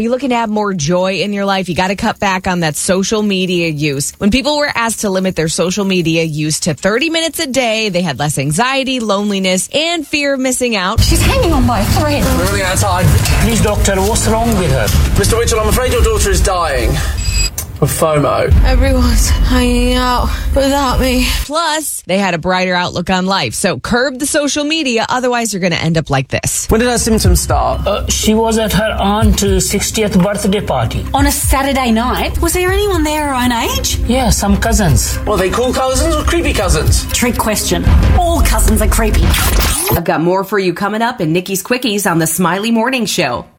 you looking to have more joy in your life? You got to cut back on that social media use. When people were asked to limit their social media use to 30 minutes a day, they had less anxiety, loneliness, and fear of missing out. She's hanging on by a thread. We're running out of time. Please, doctor, what's wrong with her? Mr. Mitchell, I'm afraid your daughter is dying of FOMO. Everyone's hanging out without me. Plus, they had a brighter outlook on life. So curb the social media, otherwise you're going to end up like this. When did her symptoms start? She was at her aunt's 60th birthday party. On a Saturday night? Was there anyone there her own age? Yeah, some cousins. Well, are they cool cousins or creepy cousins? Trick question. All cousins are creepy. I've got more for you coming up in Nikki's Quickies on the Smiley Morning Show.